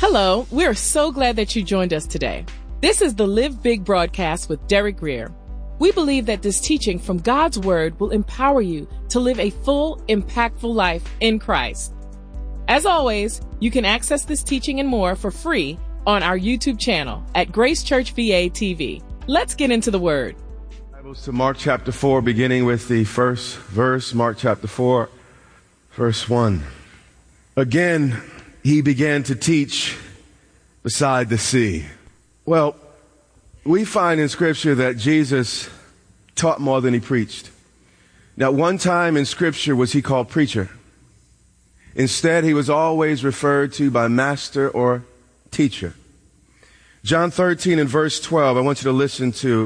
Hello, we are so glad that you joined us today. This is the Live Big broadcast with Derek Greer. We believe that this teaching from God's Word will empower you to live a full, impactful life in Christ. As always, you can access this teaching and more for free on our YouTube channel at Grace Church VA TV. Let's get into the Word. Bibles to Mark chapter 4, beginning with the first verse, Mark chapter 4, verse 1. Again, he began to teach beside the sea. Well, we find in Scripture that Jesus taught more than he preached. Now, one time in Scripture was he called preacher. Instead, he was always referred to by master or teacher. John 13 and verse 12, I want you to listen to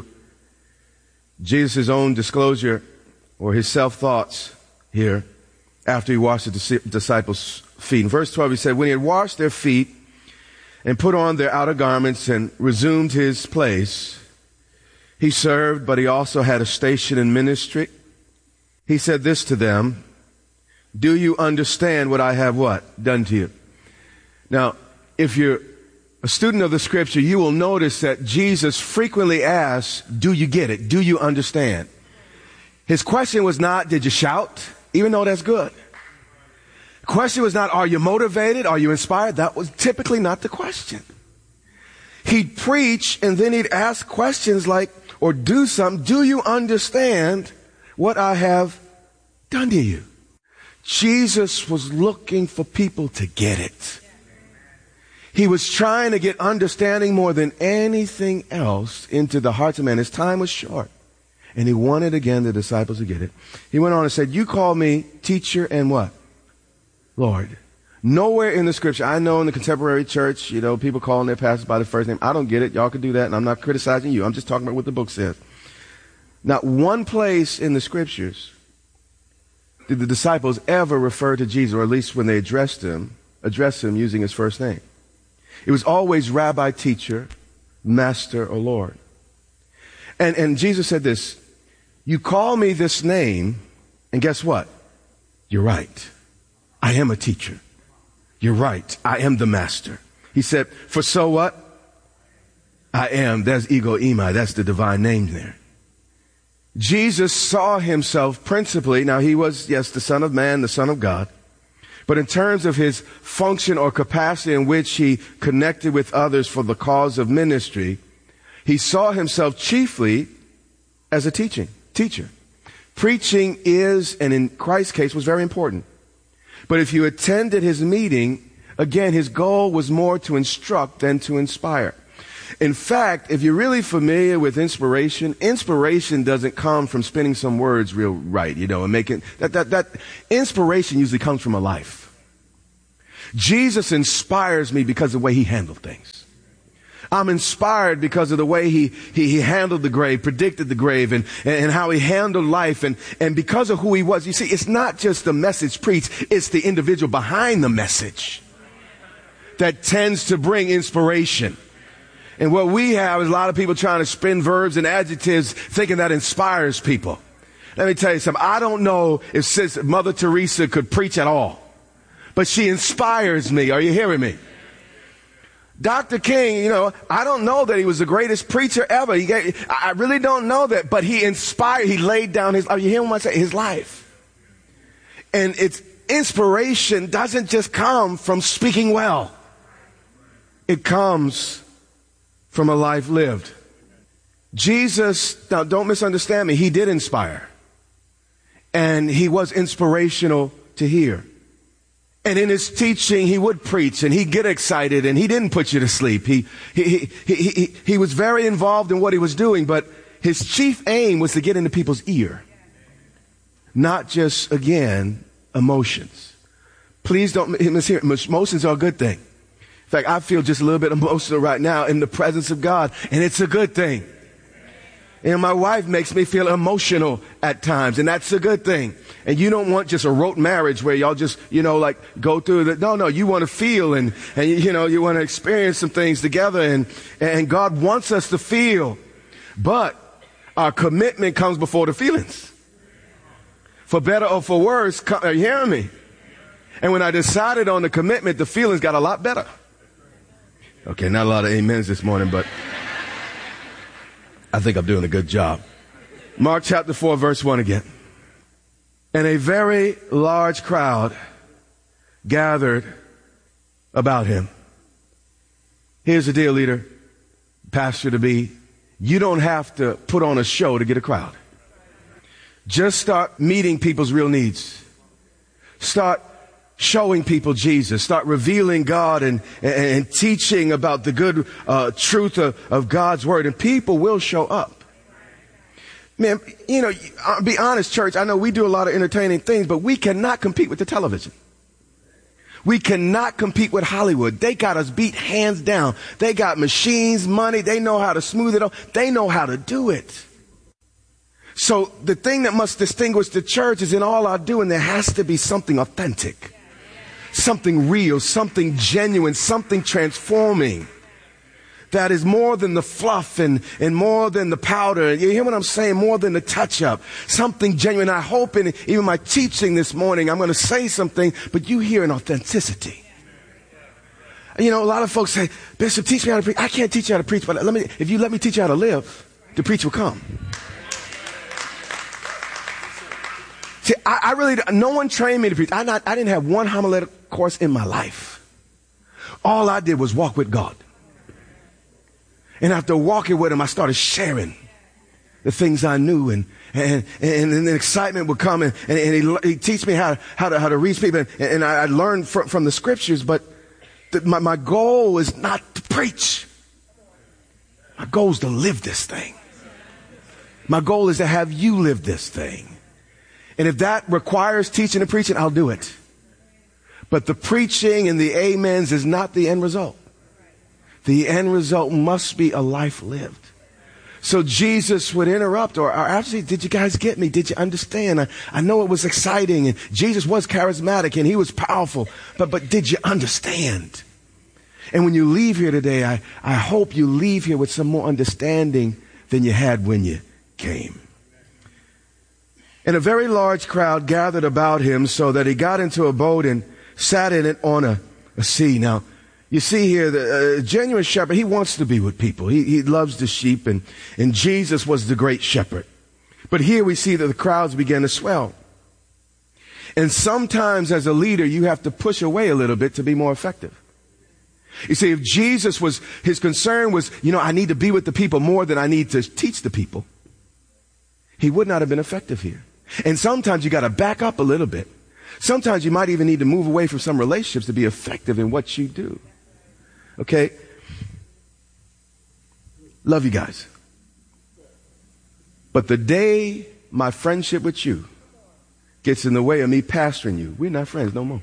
Jesus' own disclosure or his self-thoughts here after he washed the disciples' feet. In verse 12, he said, when he had washed their feet and put on their outer garments and resumed his place, he served, but he also had a station in ministry. He said this to them, do you understand what I have what? Done to you. Now, if you're a student of the Scripture, you will notice that Jesus frequently asks, do you get it? Do you understand? His question was not, did you shout? Even though that's good. The question was not, are you motivated? Are you inspired? That was typically not the question. He'd preach and then he'd ask questions like, or do something. Do you understand what I have done to you? Jesus was looking for people to get it. He was trying to get understanding more than anything else into the hearts of men. His time was short. And he wanted again the disciples to get it. He went on and said, you call me teacher and what? Lord. Nowhere in the Scripture, I know in the contemporary church, people calling their pastors by the first name. I don't get it. Y'all can do that. And I'm not criticizing you. I'm just talking about what the book says. Not one place in the Scriptures did the disciples ever refer to Jesus, or at least when they addressed him using his first name. It was always rabbi, teacher, master, or Lord. And Jesus said this, you call me this name, and guess what? You're right. I am a teacher. You're right. I am the master. He said, for so what? I am. That's ego eimi. That's the divine name there. Jesus saw himself principally, now he was, yes, the Son of Man, the Son of God. But in terms of his function or capacity in which he connected with others for the cause of ministry, he saw himself chiefly as a teacher. Preaching is, and in Christ's case, was very important. But if you attended his meeting, again, his goal was more to instruct than to inspire. In fact, if you're really familiar with inspiration doesn't come from spinning some words real right, and making that inspiration usually comes from a life. Jesus inspires me because of the way he handled things. I'm inspired because of the way he handled the grave, predicted the grave, and how he handled life, and because of who he was. You see, it's not just the message preached, it's the individual behind the message that tends to bring inspiration. And what we have is a lot of people trying to spin verbs and adjectives thinking that inspires people. Let me tell you something. I don't know if Mother Teresa could preach at all, but she inspires me. Are you hearing me? Dr. King, I don't know that he was the greatest preacher ever. I really don't know that, but he inspired, he laid down are you hearing what I say? His life. And its inspiration doesn't just come from speaking well. It comes from a life lived. Jesus, now don't misunderstand me, he did inspire. And he was inspirational to hear. And in his teaching, he would preach and he'd get excited and he didn't put you to sleep. He was very involved in what he was doing, but his chief aim was to get into people's ear. Not just, again, emotions. Please don't mishear. Emotions are a good thing. In fact, I feel just a little bit emotional right now in the presence of God, and it's a good thing. And my wife makes me feel emotional at times, and that's a good thing. And you don't want just a rote marriage where y'all just, go through the, no, you want to feel and you want to experience some things together, and God wants us to feel. But our commitment comes before the feelings. For better or for worse, are you hearing me? And when I decided on the commitment, the feelings got a lot better. Okay, not a lot of amens this morning, but I think I'm doing a good job. Mark chapter 4, verse 1 again. And a very large crowd gathered about him. Here's the deal, leader, pastor to be. You don't have to put on a show to get a crowd. Just start meeting people's real needs. Start showing people Jesus. Start revealing God and teaching about the good truth of God's word. And people will show up. Man, you know, I'll be honest, church, I know we do a lot of entertaining things, but we cannot compete with the television. We cannot compete with Hollywood. They got us beat hands down. They got machines, money. They know how to smooth it up. They know how to do it. So the thing that must distinguish the church is in all our doing, there has to be something authentic, something real, something genuine, something transforming. That is more than the fluff and more than the powder. You hear what I'm saying? More than the touch-up. Something genuine. I hope in even my teaching this morning, I'm going to say something, but you hear an authenticity. You know, a lot of folks say, Bishop, teach me how to preach. I can't teach you how to preach, but if you let me teach you how to live, the preach will come. See, I really, no one trained me to preach. I didn't have one homiletic course in my life. All I did was walk with God. And after walking with him, I started sharing the things I knew, and the excitement would come, and he'd teach me how to reach people, and I learned from the scriptures. But my goal is not to preach. My goal is to live this thing. My goal is to have you live this thing. And if that requires teaching and preaching, I'll do it. But the preaching and the amens is not the end result. The end result must be a life lived. So Jesus would interrupt or actually, did you guys get me? Did you understand? I know it was exciting, and Jesus was charismatic and he was powerful, but did you understand? And when you leave here today, I hope you leave here with some more understanding than you had when you came. And a very large crowd gathered about him so that he got into a boat and sat in it on a sea. Now, you see here, the genuine shepherd, he wants to be with people. He loves the sheep, and Jesus was the great shepherd. But here we see that the crowds began to swell. And sometimes as a leader, you have to push away a little bit to be more effective. You see, if Jesus his concern was, I need to be with the people more than I need to teach the people, he would not have been effective here. And sometimes you got to back up a little bit. Sometimes you might even need to move away from some relationships to be effective in what you do. Okay? Love you guys. But the day my friendship with you gets in the way of me pastoring you, we're not friends no more.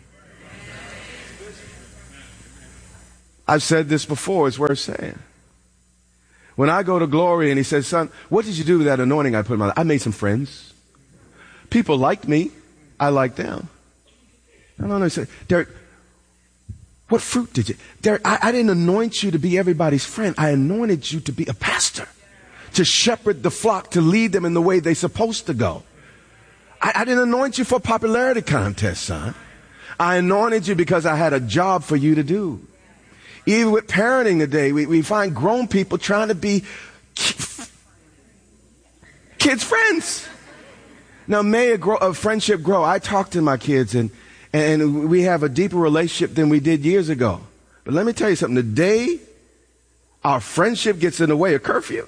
I've said this before, it's worth saying. When I go to Glory and he says, son, what did you do with that anointing I put in my life? I made some friends. People liked me. I liked them. I don't know. He said, Derek, what fruit did you? Derek, I didn't anoint you to be everybody's friend. I anointed you to be a pastor, to shepherd the flock, to lead them in the way they're supposed to go. I didn't anoint you for a popularity contest, son. I anointed you because I had a job for you to do. Even with parenting today, we find grown people trying to be kids' friends. Now, may a friendship grow. I talk to my kids, and we have a deeper relationship than we did years ago. But let me tell you something. The day our friendship gets in the way of curfew,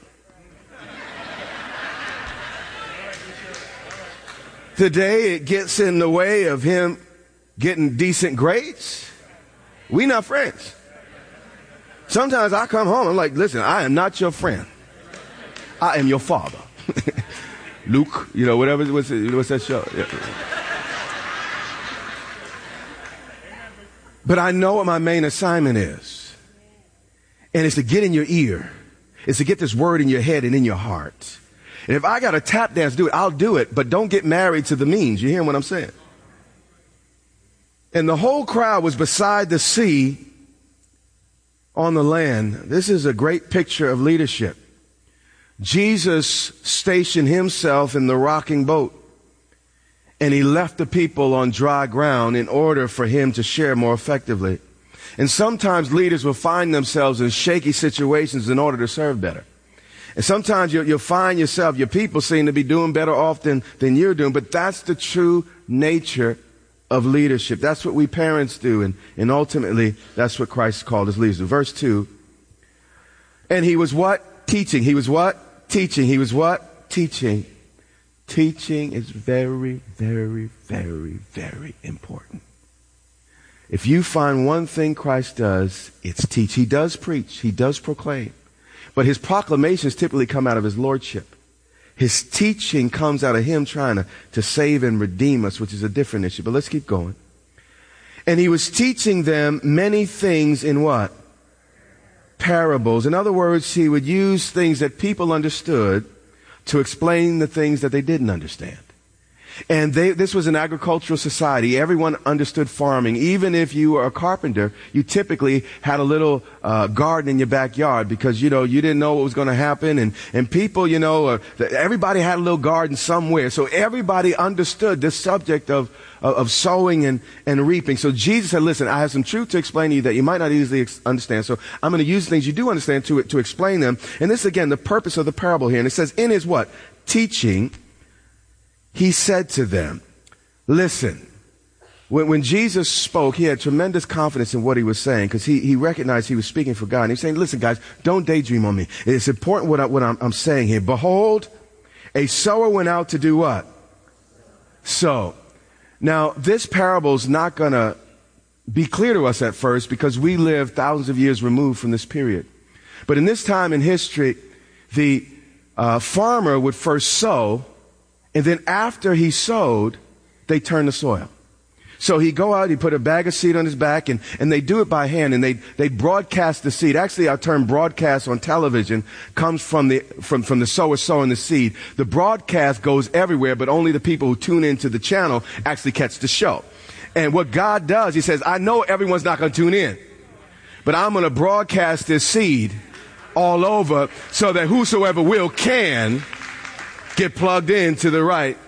the day it gets in the way of him getting decent grades, we not friends. Sometimes I come home, I'm like, listen, I am not your friend. I am your father. Luke, whatever, what's that show? Yeah. But I know what my main assignment is. And it's to get in your ear. It's to get this word in your head and in your heart. And if I got to tap dance, do it, I'll do it. But don't get married to the means. You hear what I'm saying? And the whole crowd was beside the sea on the land. This is a great picture of leadership. Jesus stationed himself in the rocking boat, and he left the people on dry ground in order for him to share more effectively. And sometimes leaders will find themselves in shaky situations in order to serve better. And sometimes you'll find yourself, your people seem to be doing better often than you're doing, but that's the true nature of leadership. That's what we parents do, and ultimately, that's what Christ called his leaders to. Verse 2, and he was what? Teaching. He was what? Teaching. He was what? Teaching. Teaching is very, very, very, very important. If you find one thing Christ does, it's teach. He does preach. He does proclaim. But his proclamations typically come out of his lordship. His teaching comes out of him trying to save and redeem us, which is a different issue. But let's keep going. And he was teaching them many things in what? Parables. In other words, he would use things that people understood to explain the things that they didn't understand. And this was an agricultural society. Everyone understood farming. Even if you were a carpenter, you typically had a little garden in your backyard because, you didn't know what was going to happen. And people, everybody had a little garden somewhere. So everybody understood this subject of sowing and reaping. So Jesus said, listen, I have some truth to explain to you that you might not easily understand. So I'm going to use things you do understand to explain them. And this, again, the purpose of the parable here. And it says, in his what? Teaching, he said to them, listen, when Jesus spoke, he had tremendous confidence in what he was saying because he recognized he was speaking for God. And he's saying, listen, guys, don't daydream on me. It's important what I'm saying here. Behold, a sower went out to do what? Sow. Now, this parable is not going to be clear to us at first because we live thousands of years removed from this period. But in this time in history, the farmer would first sow, and then after he sowed, they turn the soil. So he'd go out, he'd put a bag of seed on his back, and they do it by hand, and they broadcast the seed. Actually, our term broadcast on television comes from the sower sowing the seed. The broadcast goes everywhere, but only the people who tune into the channel actually catch the show. And what God does, he says, I know everyone's not going to tune in, but I'm going to broadcast this seed all over so that whosoever will can get plugged into the right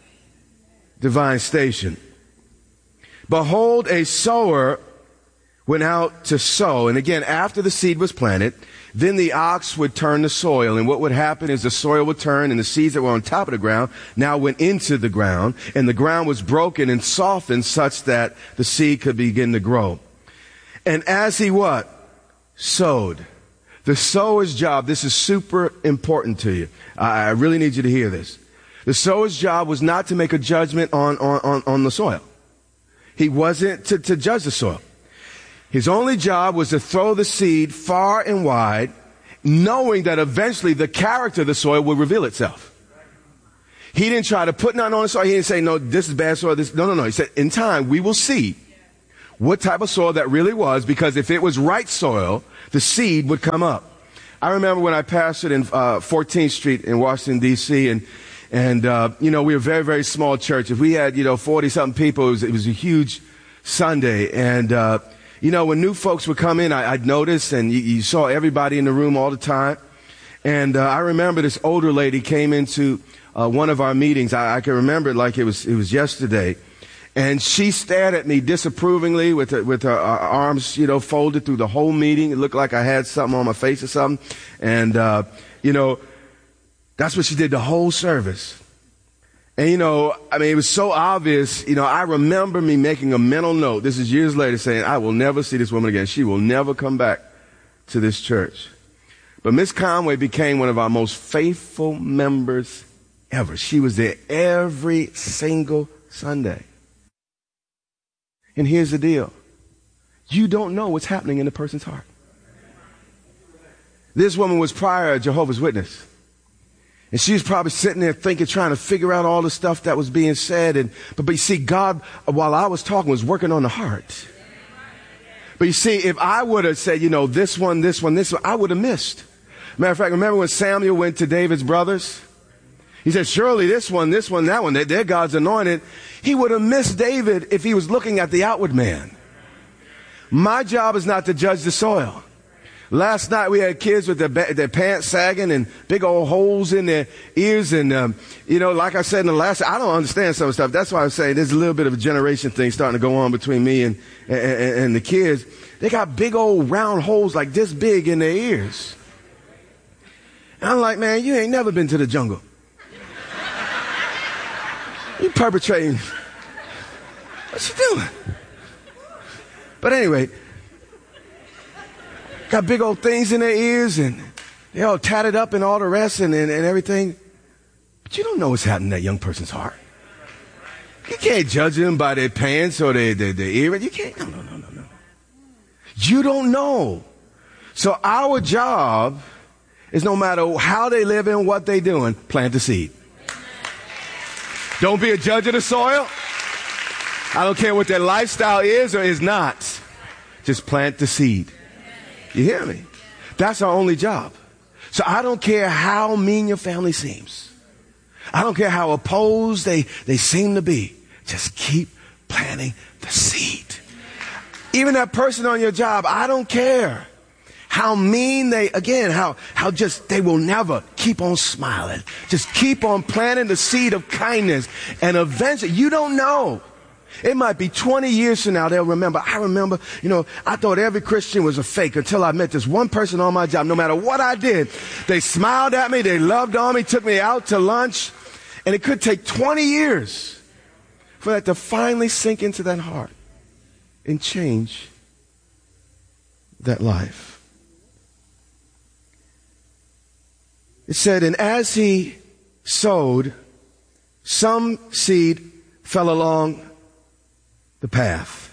divine station. Behold, a sower went out to sow. And again, after the seed was planted, then the ox would turn the soil. And what would happen is the soil would turn and the seeds that were on top of the ground now went into the ground. And the ground was broken and softened such that the seed could begin to grow. And as he what? Sowed. The sower's job, this is super important to you. I really need you to hear this. The sower's job was not to make a judgment on the soil. He wasn't to judge the soil. His only job was to throw the seed far and wide, knowing that eventually the character of the soil would reveal itself. He didn't try to put nothing on the soil. He didn't say, no, this is bad soil. No. He said, in time, we will see what type of soil that really was, because if it was right soil, the seed would come up. I remember when I pastored in 14th Street in Washington, D.C., and we were a very, very small church. If we had, 40-something people, it was a huge Sunday. And, when new folks would come in, I'd notice, and you saw everybody in the room all the time. And I remember this older lady came into one of our meetings. I can remember it like it was yesterday. And she stared at me disapprovingly with her arms, folded through the whole meeting. It looked like I had something on my face or something. And, that's what she did the whole service. And, it was so obvious. I remember me making a mental note. This is years later saying, I will never see this woman again. She will never come back to this church. But Miss Conway became one of our most faithful members ever. She was there every single Sunday. And here's the deal. You don't know what's happening in the person's heart. This woman was prior a Jehovah's Witness. And she was probably sitting there thinking, trying to figure out all the stuff that was being said. But you see, God, while I was talking, was working on the heart. But you see, if I would have said, this one, I would have missed. Matter of fact, remember when Samuel went to David's brothers? He said, surely this one, that one, they're God's anointed. He would have missed David if he was looking at the outward man. My job is not to judge the soil. Last night we had kids with their pants sagging and big old holes in their ears. And, like I said in the last, I don't understand some of the stuff. That's why I was saying there's a little bit of a generation thing starting to go on between me and the kids. They got big old round holes like this big in their ears. And I'm like, man, you ain't never been to the jungle. You perpetrating. What you doing? But anyway, got big old things in their ears and they all tatted up and all the rest and everything. But you don't know what's happening in that young person's heart. You can't judge them by their pants or their ear. You can't. No. You don't know. So our job is no matter how they live and what they doing, plant the seed. Don't be a judge of the soil. I don't care what their lifestyle is or is not. Just plant the seed. You hear me? That's our only job. So I don't care how mean your family seems. I don't care how opposed they seem to be. Just keep planting the seed. Even that person on your job, I don't care how mean how just they will never keep on smiling. Just keep on planting the seed of kindness. And eventually, you don't know. It might be 20 years from now they'll remember. I remember, I thought every Christian was a fake until I met this one person on my job. No matter what I did, they smiled at me, they loved on me, took me out to lunch. And it could take 20 years for that to finally sink into that heart and change that life. It said, and as he sowed, some seed fell along the path.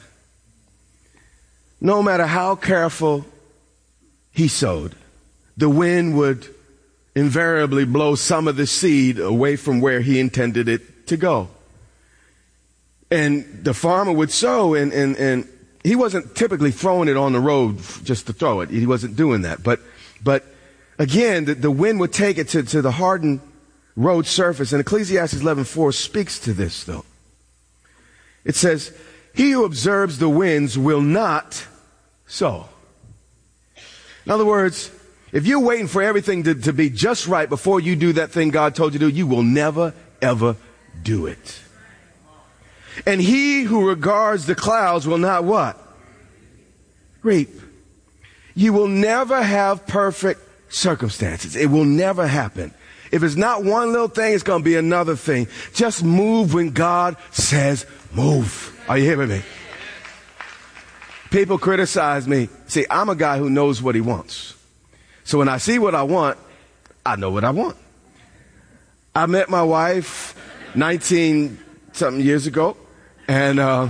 No matter how careful he sowed, the wind would invariably blow some of the seed away from where he intended it to go. And the farmer would sow and he wasn't typically throwing it on the road just to throw it. He wasn't doing that. But again, the wind would take it to the hardened road surface. And Ecclesiastes 11:4 speaks to this though. It says, he who observes the winds will not sow. In other words, if you're waiting for everything to be just right before you do that thing God told you to do, you will never, ever do it. And he who regards the clouds will not what? Reap. You will never have perfect circumstances. It will never happen. If it's not one little thing, it's going to be another thing. Just move when God says move. Are you hearing me? People criticize me. See, I'm a guy who knows what he wants. So when I see what I want, I know what I want. I met my wife 19-something years ago, and I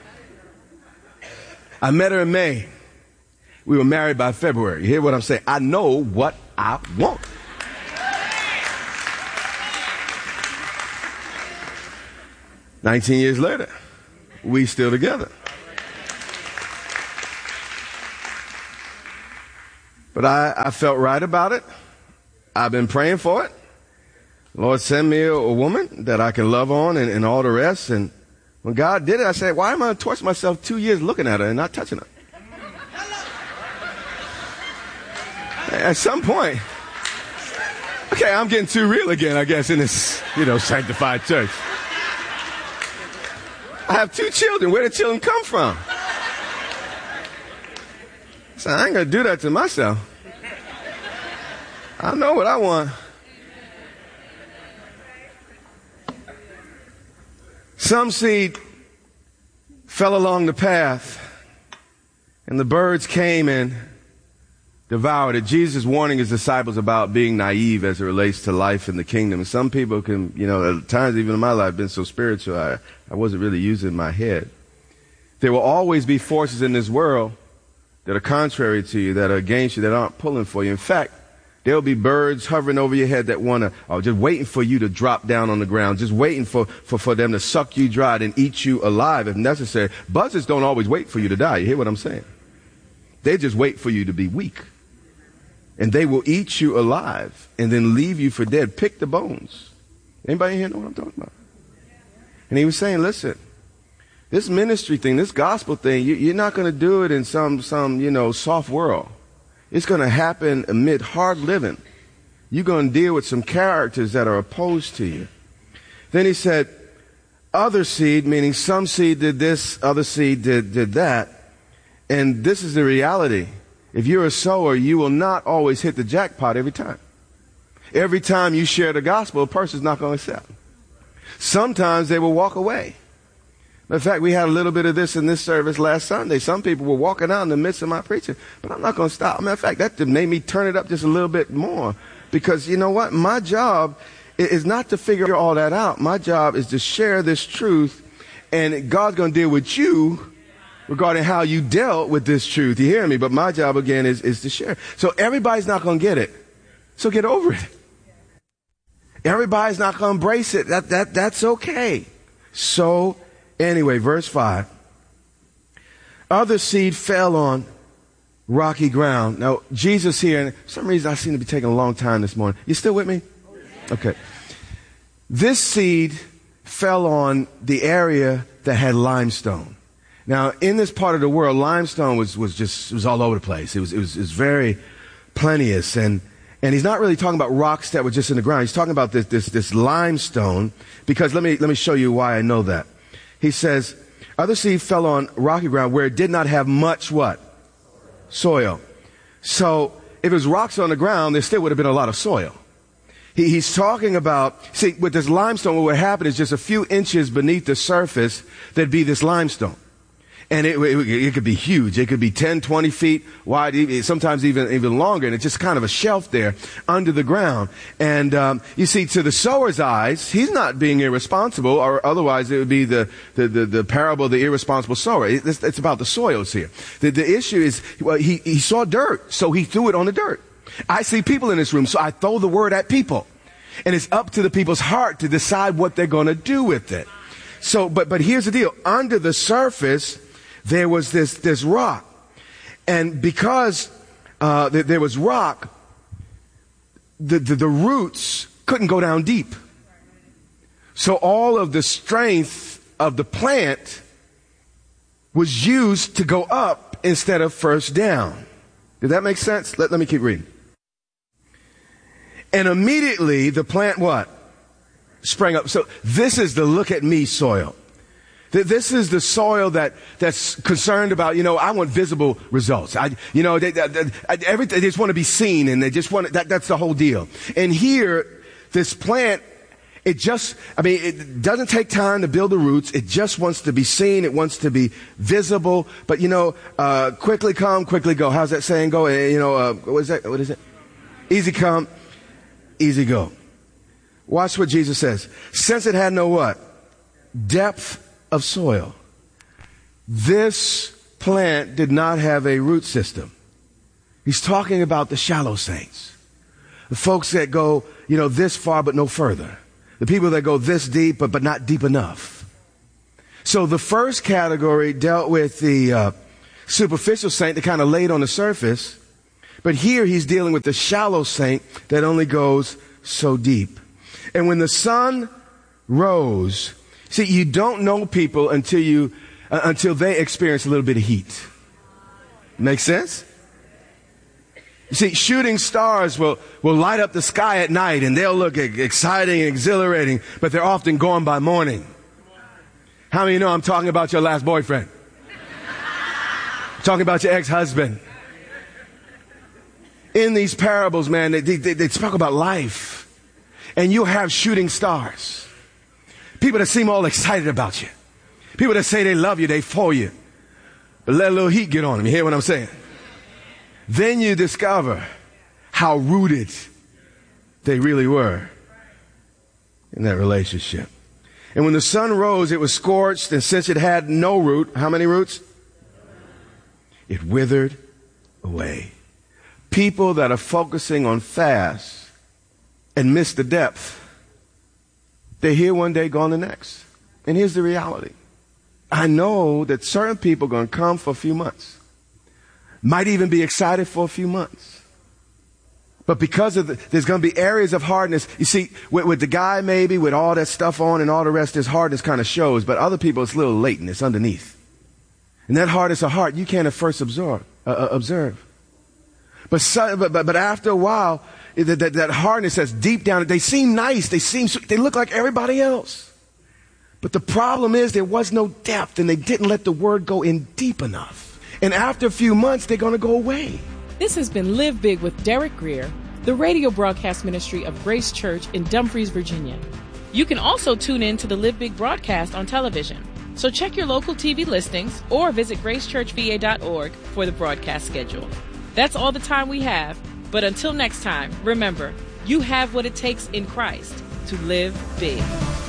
met her in May. We were married by February. You hear what I'm saying? I know what I want. "19 years later, we still together. But I felt right about it. I've been praying for it. Lord, send me a woman that I can love on and all the rest. And when God did it, I said, why am I going to torture myself 2 years looking at her and not touching her? At some point, okay, I'm getting too real again, I guess, in this, sanctified church. I have 2 children. Where did children come from? So I ain't going to do that to myself. I know what I want. Some seed fell along the path, and the birds came and devoured it. Jesus warning his disciples about being naive as it relates to life in the kingdom. And some people can, at times even in my life, been so spiritual, I wasn't really using my head. There will always be forces in this world that are contrary to you, that are against you, that aren't pulling for you. In fact, there'll be birds hovering over your head that just waiting for you to drop down on the ground, just waiting for them to suck you dry and eat you alive if necessary. Buzzards don't always wait for you to die. You hear what I'm saying? They just wait for you to be weak. And they will eat you alive and then leave you for dead. Pick the bones. Anybody here know what I'm talking about? And he was saying, listen, this ministry thing, this gospel thing, you're not going to do it in some soft world. It's going to happen amid hard living. You're going to deal with some characters that are opposed to you. Then he said, other seed, meaning some seed did this, other seed did that. And this is the reality. If you're a sower, you will not always hit the jackpot every time. Every time you share the gospel, a person's not going to accept. Sometimes they will walk away. In fact, we had a little bit of this in this service last Sunday. Some people were walking out in the midst of my preaching, but I'm not going to stop. Matter of fact, that made me turn it up just a little bit more, because you know what? My job is not to figure all that out. My job is to share this truth, and God's going to deal with you regarding how you dealt with this truth. You hear me? But my job, again, is to share. So everybody's not going to get it. So get over it. Everybody's not going to embrace it. That's okay. So anyway, verse 5. Other seed fell on rocky ground. Now, Jesus here, and for some reason I seem to be taking a long time this morning. You still with me? Okay. This seed fell on the area that had limestone. Now, in this part of the world, limestone was all over the place. It was very plenteous, and he's not really talking about rocks that were just in the ground. He's talking about this limestone, because let me show you why I know that. He says, other seed fell on rocky ground where it did not have much what? Soil. So if it was rocks on the ground, there still would have been a lot of soil. He's talking about, see, with this limestone, what would happen is just a few inches beneath the surface, there'd be this limestone. And it could be huge. It could be 10, 20 feet wide, sometimes even longer. And it's just kind of a shelf there under the ground. And you see, to the sower's eyes, he's not being irresponsible, or otherwise it would be the parable of the irresponsible sower. It's about the soils here. The issue is, well, he saw dirt, so he threw it on the dirt. I see people in this room, so I throw the word at people. And it's up to the people's heart to decide what they're going to do with it. So, but here's the deal. Under the surface, there was this rock. And because there was rock, the roots couldn't go down deep. So all of the strength of the plant was used to go up instead of first down. Did that make sense? Let me keep reading. And immediately the plant what? Sprang up. So this is the look at me soil. This is the soil that's concerned about, I want visible results. They just want to be seen, and they just want that's the whole deal. And here, this plant, it doesn't take time to build the roots. It just wants to be seen. It wants to be visible. But quickly come, quickly go. How's that saying go? What is that? What is it? Easy come, easy go. Watch what Jesus says. Since it had no what? Depth of soil. This plant did not have a root system. He's talking about the shallow saints. The folks that go, this far but no further. The people that go this deep but not deep enough. So the first category dealt with the superficial saint that kind of laid on the surface. But here he's dealing with the shallow saint that only goes so deep. And when the sun rose, see, you don't know people until they experience a little bit of heat. Make sense? You see, shooting stars will light up the sky at night, and they'll look exciting and exhilarating, but they're often gone by morning. How many of you know I'm talking about your last boyfriend? I'm talking about your ex-husband. In these parables, man, they talk about life. And you'll have shooting stars. People that seem all excited about you. People that say they love you, they for you. But let a little heat get on them. You hear what I'm saying? Then you discover how rooted they really were in that relationship. And when the sun rose, it was scorched. And since it had no root, how many roots? It withered away. People that are focusing on fast and miss the depth, they're here one day, gone the next. And here's the reality. I know that certain people are going to come for a few months. Might even be excited for a few months. But because of there's going to be areas of hardness. You see, with the guy maybe, with all that stuff on and all the rest, his hardness kind of shows. But other people, it's a little latent. It's underneath. And that hardness of heart, you can't at first observe. But after a while, that hardness that's deep down, they seem nice. They look like everybody else. But the problem is there was no depth, and they didn't let the word go in deep enough. And after a few months, they're going to go away. This has been Live Big with Derek Grier, the radio broadcast ministry of Grace Church in Dumfries, Virginia. You can also tune in to the Live Big broadcast on television. So check your local TV listings or visit gracechurchva.org for the broadcast schedule. That's all the time we have. But until next time, remember, you have what it takes in Christ to live big.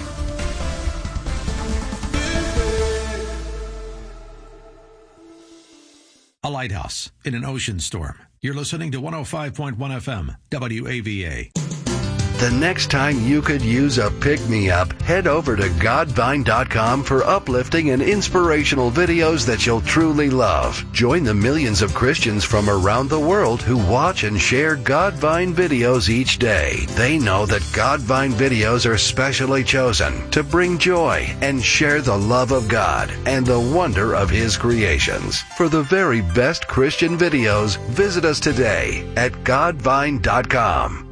A lighthouse in an ocean storm. You're listening to 105.1 FM, WAVA. The next time you could use a pick-me-up, head over to godvine.com for uplifting and inspirational videos that you'll truly love. Join the millions of Christians from around the world who watch and share Godvine videos each day. They know that Godvine videos are specially chosen to bring joy and share the love of God and the wonder of His creations. For the very best Christian videos, visit us today at godvine.com.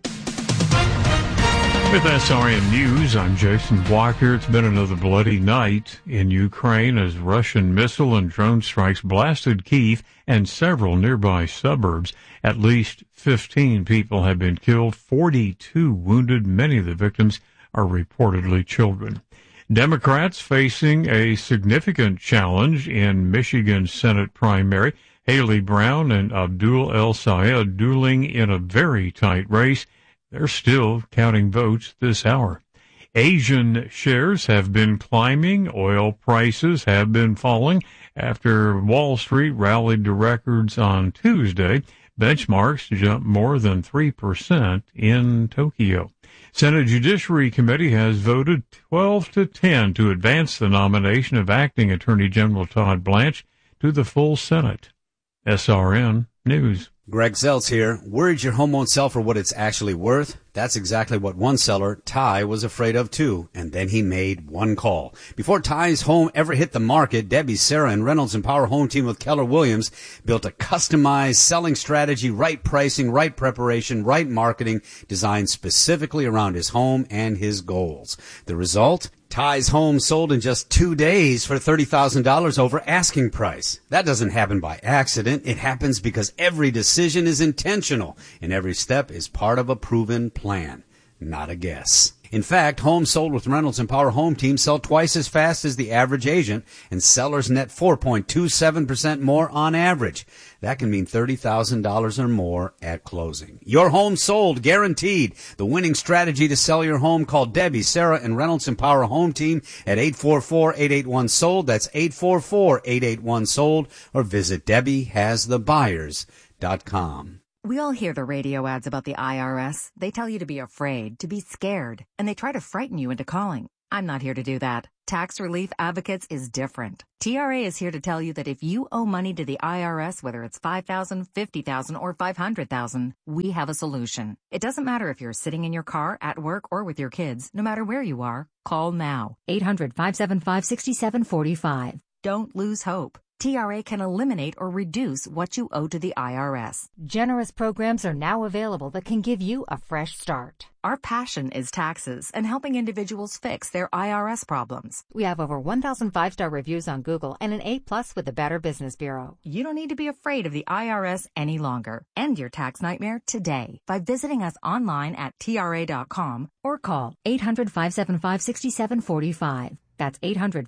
With SRN News, I'm Jason Walker. It's been another bloody night in Ukraine as Russian missile and drone strikes blasted Kyiv and several nearby suburbs. At least 15 people have been killed, 42 wounded. Many of the victims are reportedly children. Democrats facing a significant challenge in Michigan's Senate primary. Haley Brown and Abdul El Sayed dueling in a very tight race. They're still counting votes this hour. Asian shares have been climbing. Oil prices have been falling after Wall Street rallied to records on Tuesday. Benchmarks jumped more than 3% in Tokyo. Senate Judiciary Committee has voted 12-10 to advance the nomination of Acting Attorney General Todd Blanche to the full Senate. SRN News. Greg Zeltz here. Worried your home won't sell for what it's actually worth? That's exactly what one seller, Ty, was afraid of too. And then he made one call. Before Ty's home ever hit the market, Debbie, Sarah, and Reynolds and Power Home Team with Keller Williams built a customized selling strategy, right pricing, right preparation, right marketing, designed specifically around his home and his goals. The result? Ty's home sold in just 2 days for $30,000 over asking price. That doesn't happen by accident. It happens because every decision is intentional and every step is part of a proven plan, not a guess. In fact, homes sold with Reynolds and Power Home Team sell twice as fast as the average agent, and sellers net 4.27% more on average. That can mean $30,000 or more at closing. Your home sold, guaranteed. The winning strategy to sell your home. Call Debbie, Sarah, and Reynolds and Power Home Team at 844-881-SOLD. That's 844-881-SOLD. Or visit DebbieHasTheBuyers.com. We all hear the radio ads about the IRS. They tell you to be afraid, to be scared, and they try to frighten you into calling. I'm not here to do that. Tax Relief Advocates is different. TRA is here to tell you that if you owe money to the IRS, whether it's $5,000, $50,000, or $500,000, we have a solution. It doesn't matter if you're sitting in your car, at work, or with your kids. No matter where you are, call now. 800-575-6745. Don't lose hope. TRA can eliminate or reduce what you owe to the IRS. Generous programs are now available that can give you a fresh start. Our passion is taxes and helping individuals fix their IRS problems. We have over 1,000 5-star reviews on Google and an A+ with the Better Business Bureau. You don't need to be afraid of the IRS any longer. End your tax nightmare today by visiting us online at TRA.com or call 800-575-6745. That's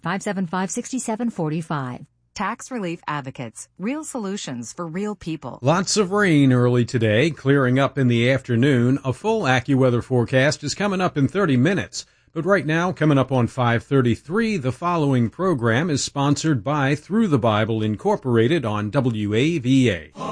800-575-6745. Tax Relief Advocates. Real solutions for real people. Lots of rain early today, clearing up in the afternoon. A full AccuWeather forecast is coming up in 30 minutes. But right now, coming up on 5:33, the following program is sponsored by Through the Bible Incorporated on WAVA.